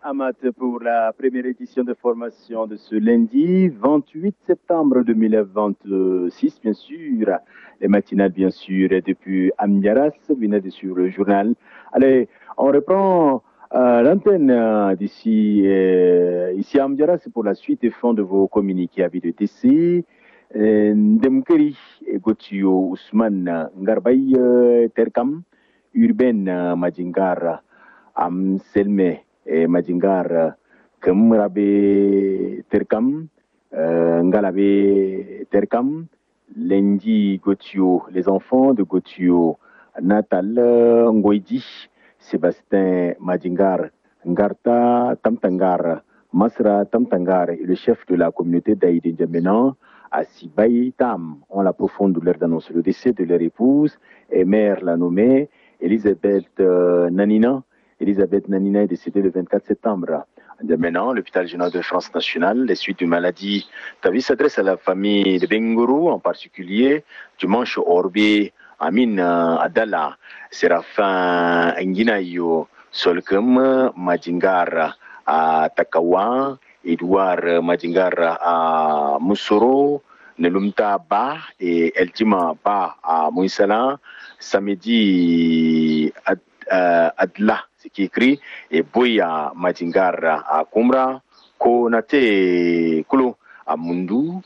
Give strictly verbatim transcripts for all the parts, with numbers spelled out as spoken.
Amat pour la première édition de formation de ce lundi vingt-huit septembre deux mille vingt-six, bien sûr. Les matinales, bien sûr, depuis Amdiaras, vous venez sur le journal. Allez, on reprend euh, l'antenne euh, d'ici euh, ici à Amdiaras pour la suite et fin de vos communiqués à vie de T C. Ndemkeri Gotio Ousmane Ngarbay Terkam, Urbaine Majingar Am Selme et Majingar Kamrabe Terkam, Ngalabe Terkam, Lendi Gotio, les enfants de Gotio, Natal Ngoidi, Sébastien Majingar, Ngarta Tamtangar, Masra Tamtangar et le chef de la communauté d'Aïd N'Djamena, Asibaï Tam. On la profonde douleur d'annoncer le décès de leur épouse et mère l'a nommée Elisabeth euh, Nanina. Elisabeth Nanina est décédée le vingt-quatre septembre. Maintenant, l'hôpital général de France nationale, les suites d'une maladie. Tavi s'adresse à la famille de Bengourou, en particulier du manche Orbe, Amin Adala, Séraphin Nginayo, Solkem Majingar à Takawa, Edouard Majingar à Moussoro, Nelumta Ba et Eltima Ba à Mouissala, samedi Ad, euh, Adla, ce qui est écrit, et Boya Majingar à Kumra, Konate Kulo à Mundu,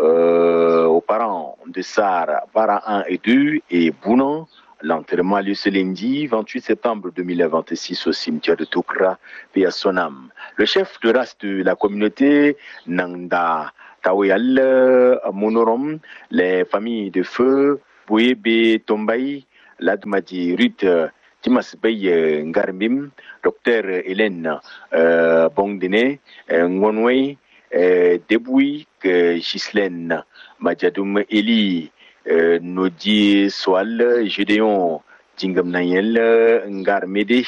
euh, aux parents de Sar, Bara un et deux, et Bounan. L'enterrement a lieu ce lundi vingt-huit septembre deux mille vingt-six au cimetière de Toukra, paix à son âme. Le chef de race de la communauté, Nanda Tawéal Monorom, les familles de feu, Bouyebe Tombaï, Ladmadi Ruth, Timas Bey Ngarmim, docteur Hélène euh, Bongdene, Ngonwei, euh, Deboui, Gislaine, Madjadoum Eli, Euh, Nodi Soal, Gédéon, Dingam Nayel, Ngar Mede,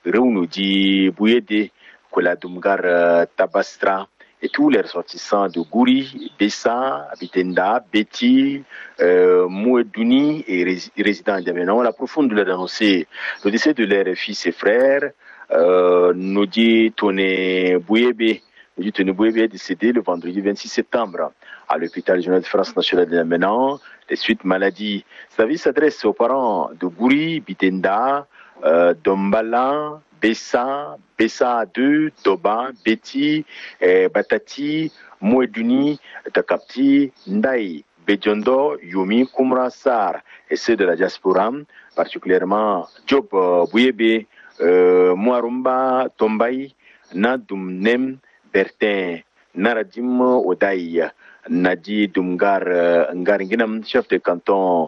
Reunodi Bouyede, Koladumgar Tabastra, et tous les ressortissants de Gouri, Bessa, Abitenda, Beti, euh, Mouedouni et rés résidents d'Amenan, la profonde douleur d'annoncer le décès de leurs fils et frères, euh, Nodi Tone Bouyebe, Nodi Tone Bouyebe est décédé le vendredi vingt-six septembre à l'hôpital général de France national d'Amenan. Les suites maladies. Sa vie s'adresse aux parents de Gouri, Bitenda, euh, Dombala, Bessa, Bessa deux, Doba, Beti, eh, Batati, Mouedouni, Takapti, Ndaï, Bedjondo, Yumi, Kumra, Sar, et ceux de la diaspora, particulièrement Job euh, Bouyebe, euh, Mouarumba, Tombaï, Nadoum Nem, Bertin, Naradim, Odaï, Nadi Dumgar uh, Ngaringinam, chef de canton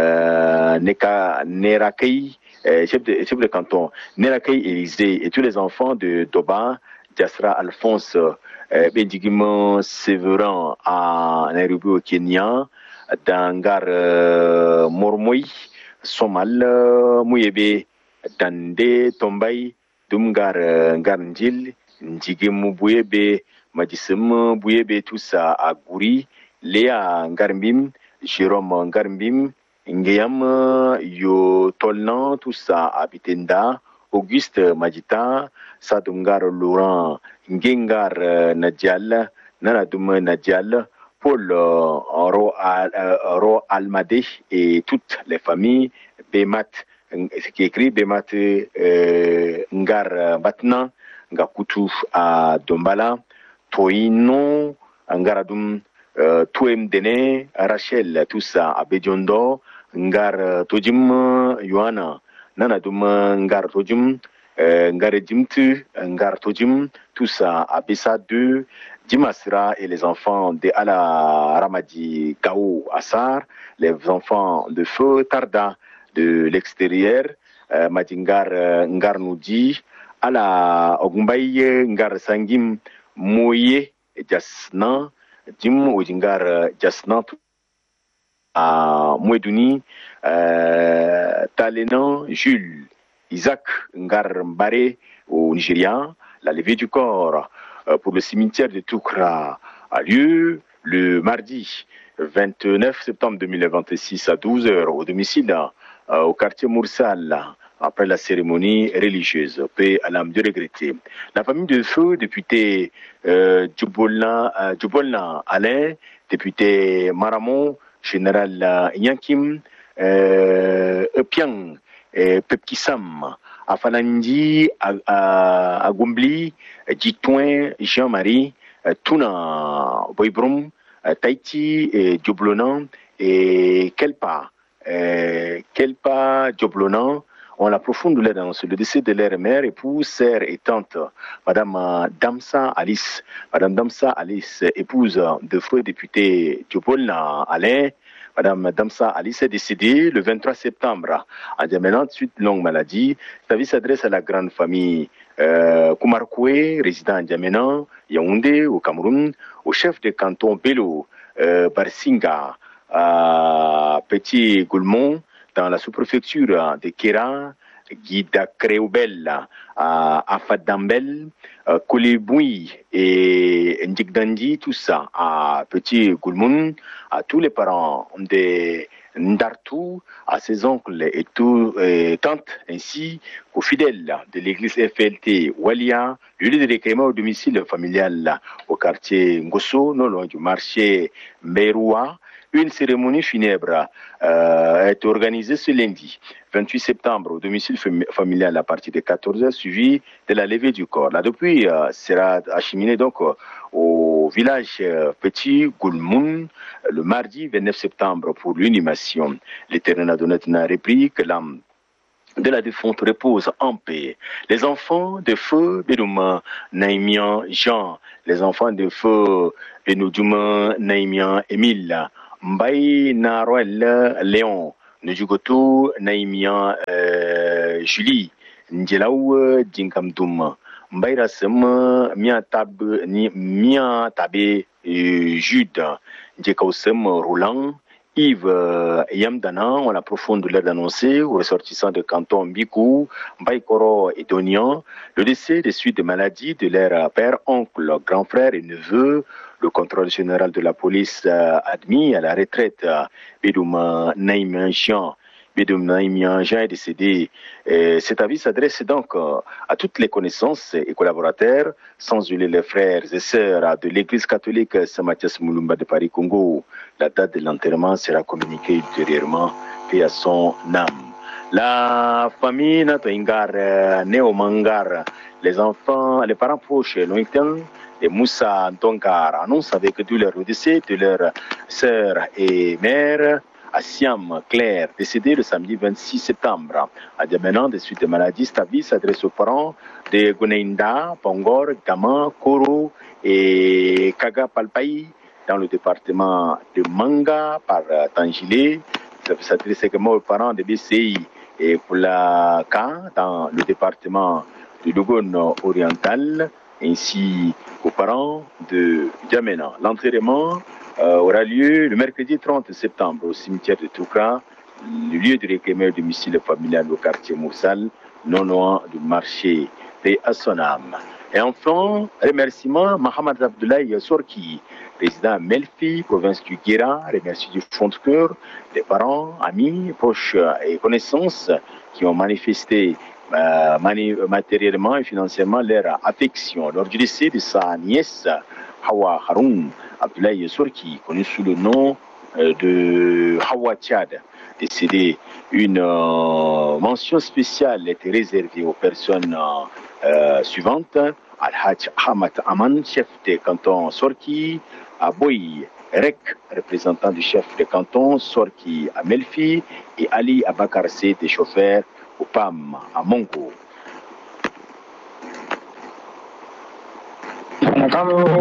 euh, Neka Nerakei, euh, chef, de, chef de canton Nerakei Élysée et tous les enfants de Doba, Diasra Alphonse, euh, Bendigimo Sévérin à Nairobi au Kenya, Dangar euh, Mormoy, Somal euh, Mouyebe, Dande Tombaï, Dumgar euh, Ngarnjil, Ndigimo Bouyebe, Madisem Bouyebe, tout ça à Gouri, Léa Ngarmbim, Jérôme Ngarmbim, Ngeyam Yo Tolnan, tout ça à Bitenda, Auguste Madita, Sadungar Laurent, Ngengar Nadial, Nanadoum Nadial, Paul euh, Ro, Al, euh, Ro Almadé et toutes les familles, Bemat, ce qui est écrit, Bemat euh, Ngar Batna, Ngakutu à Dombala, Toino, Ngaradum, euh, Touem Dene, Rachel, tout ça, à Bedjondo, Ngar Tojim, Yohana, Nanadum, Ngar Tojim, Ngar Jimtu, Ngar Tojim, tout ça, à Bessa deux, Dimasra et les enfants de Ala Ramadi Kao Assar, les enfants de Feu Tarda de l'extérieur, euh, Madingar Ngar Noudi, Ala Ogumbaye Ngar Sangim, Moye Jasna, Jim Ojingar Jasna à Mouedouni, euh, Talénan, Jules, Isaac Ngar Mbare au Nigeria. La levée du corps euh, pour le cimetière de Toukra a lieu le mardi vingt-neuf septembre deux mille vingt-six à douze heures au domicile euh, au quartier Moursal, après la cérémonie religieuse. Paix à l'âme de regretter. La famille de feu, député euh, Djubolna, euh, Djubolna Alain, député Maramon, général euh, Yankim, euh, Epiang, euh, Pepkisam, Afanandi, Agumbli, Djitouin, Jean-Marie, euh, Tuna Boybrum, euh, Tahiti, et Djoblonan et Kelpa. Euh, Kelpa Djoblonan ont la profonde douleur d'annoncer le décès de leur mère, épouse, sœur et tante, Madame Damsa Alice. Madame Damsa Alice, épouse de feu député Djobolna Alain. Madame Damsa Alice est décédée le vingt-trois septembre en Djamena, suite d'une longue maladie. Sa vie s'adresse à la grande famille euh, Koumarkoué, résident en Djamena, Yaoundé, au Cameroun, au chef de canton Bello, euh, Barsinga, à Petit Goulmont, dans la sous-préfecture de Kéra, Guida Créoubel, à Afadambel, Koleboui et Ndjigdandi, tout ça, à Petit Goulmoun, à tous les parents de Ndartou, à ses oncles et, tout, et tantes, ainsi qu'aux fidèles de l'église F L T Walia, le lieu de recueillement au domicile familial au quartier Ngosso, non loin du marché Meroua. Une cérémonie funèbre euh, est organisée ce lundi, vingt-huit septembre, au domicile familial à partir de quatorze heures, suivi de la levée du corps. La dépouille euh, sera acheminée donc euh, au village euh, Petit Goulmoun le mardi vingt-neuf septembre pour l'inhumation. L'Éternel a donné une réplique, l'âme de la défunte repose en paix. Les enfants de feu Benouma Naïmian Jean, les enfants de feu Benoudjouma Naïmian Émile, Mbaye Naroel Léon, Njugoto Naïmian euh, Julie, Ndjelaou Djinkamdoum, Mbaye Rassem Miatab Mia Tabé Jude, Ndjekausem Roland, Yves euh, Yamdana, on a la profonde douleur d'annoncer aux ressortissants de canton Mbikou, Mbaïkoro et Donian le décès des suites de maladies de leur père, oncle, grand frère et neveu. Le contrôle général de la police euh, admis à la retraite euh, Bedouma Naïmian Jean. Bedouma Naïmian Jean est décédé. Et cet avis s'adresse donc euh, à toutes les connaissances et collaborateurs, sans oublier les frères et sœurs de l'église catholique Saint-Mathias Moulumba de Paris-Congo. La date de l'enterrement sera communiquée ultérieurement, paix à son âme. La famille Natoingar, euh, Néomangar, les enfants, les parents proches, lointains, et Moussa Ntongar annoncent avec douleur le décès de leur sœur et mère, Assiam Claire, décédée le samedi vingt-six septembre. À Djamena, de suite de maladies, Stabi s'adresse aux parents de Goneinda, Pongor, Gama, Koro et Kaga Palpaï, dans le département de Manga, par Tangilé. Ça s'adresse également aux parents de B C I et Poulaka, dans le département de Logon oriental, ainsi qu'aux parents de Djamena. L'enterrement euh, aura lieu le mercredi trente septembre au cimetière de Toukra, le lieu de recueillement du domicile familial au quartier Moussal, non loin du marché de Assonam. Et enfin, remerciement Mohamed Abdoulaye Sorki, président Melfi, province du Guéra, remercie du fond de cœur des parents, amis, proches et connaissances qui ont manifesté euh, mani matériellement et financièrement leur affection lors du décès de sa nièce Hawa Haroun Abdoulaye Sorki, connue sous le nom euh, de Hawa Tchad, décédée. Une euh, mention spéciale était réservée aux personnes euh, suivantes: Al-Hajj Hamad Aman, chef de canton Sorki, Aboy Rek, représentant du chef de canton Sorki à Melfi, et Ali Abakar Seyed, chauffeur au P A M à Mongo.